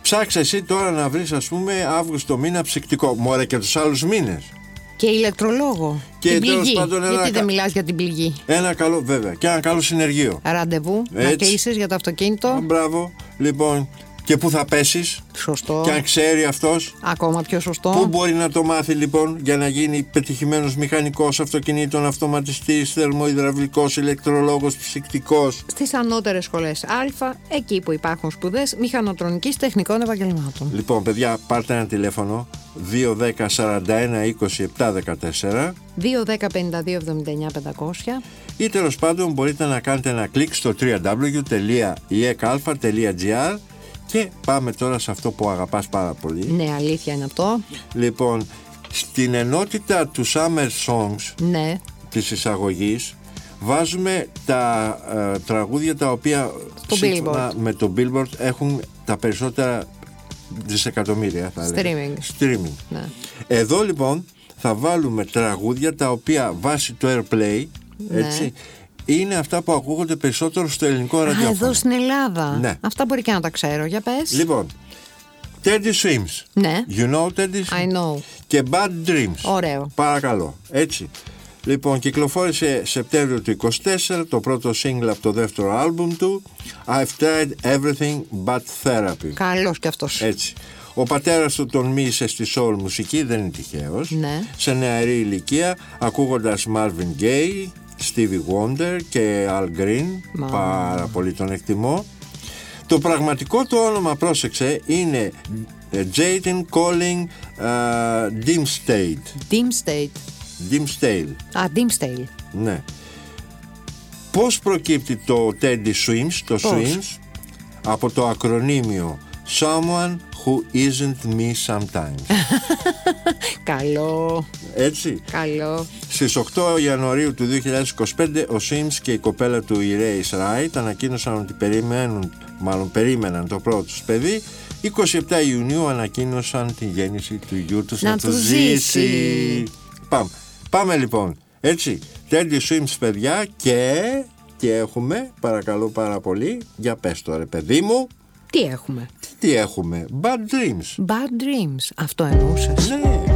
Ψάξε εσύ τώρα να βρεις, ας πούμε, Αύγουστο μήνα ψυκτικό. Μωρέ, και τους άλλους μήνες. Και ηλεκτρολόγο. Και την πληγή. πάντων Γιατί δεν μιλάς για την πληγή? Ένα καλό, βέβαια, και ένα καλό συνεργείο. Ραντεβού, να κλείσεις για το αυτοκίνητο. Μπράβο, λοιπόν. Και πού θα πέσεις. Σωστό. Και αν ξέρει αυτός. Ακόμα πιο σωστό. Πού μπορεί να το μάθει λοιπόν για να γίνει πετυχημένος μηχανικός αυτοκινήτων, αυτοματιστής, θερμοϊδραυλικός, ηλεκτρολόγος, ψυκτικός? Στις ανώτερες σχολές Α, εκεί που υπάρχουν σπουδές μηχανοτρονικής τεχνικών επαγγελμάτων. Λοιπόν, παιδιά, πάρτε ένα τηλέφωνο 210 41 27 14 210 52 79 500 ή τέλος πάντων μπορείτε να κάνετε ένα κλικ στο www.ekalfa.gr. Και πάμε τώρα σε αυτό που αγαπάς πάρα πολύ. Ναι, αλήθεια είναι αυτό. Λοιπόν, στην ενότητα του Summer Songs, ναι, της εισαγωγής, βάζουμε τα τραγούδια τα οποία σύμφωνα με το Billboard έχουν τα περισσότερα δισεκατομμύρια, θα streaming. Ναι. Εδώ λοιπόν θα βάλουμε τραγούδια τα οποία βάσει το Airplay, έτσι, είναι αυτά που ακούγονται περισσότερο στο ελληνικό ραδιόφωνο. Εδώ στην Ελλάδα. Ναι. Αυτά μπορεί και να τα ξέρω. Για πες. Λοιπόν, Teddy Swims. Ναι. You know Teddy Swims? I know. Και Bad Dreams. Ωραίο. Παρακαλώ. Έτσι. Λοιπόν, κυκλοφόρησε Σεπτέμβριο του 24 το πρώτο single από το δεύτερο άλμπουμ του, I've tried everything but therapy. Καλός κι αυτός. Έτσι. Ο πατέρας του τον μίλησε στη soul μουσική, δεν είναι τυχαίος. Ναι. Σε νεαρή ηλικία, ακούγοντας Marvin Gaye, Stevie Wonder και Al Green. Πάρα πολύ τον εκτιμώ. Το πραγματικό του όνομα, πρόσεξε, είναι Jaden Colling Dimsdale. Dimsdale. Dimsdale. Ναι. Πώς προκύπτει το Teddy Swims, το Swims? Από το ακρονίμιο Someone who isn't me sometimes. Καλό. Έτσι. Καλό. Στις 8 Ιανουαρίου του 2025 ο Sims και η κοπέλα του η Race Wright ανακοίνωσαν ότι περίμεναν το πρώτο τους παιδί. 27 Ιουνίου ανακοίνωσαν την γέννηση του γιού τους να του ζήσει. Πάμε λοιπόν. Έτσι. Teddy Swims, παιδιά, και έχουμε, παρακαλώ πάρα πολύ, για πες τώρα, παιδί μου. Τι έχουμε? Τι έχουμε? Bad Dreams. Bad Dreams. Αυτό εννοούσες? Ναι.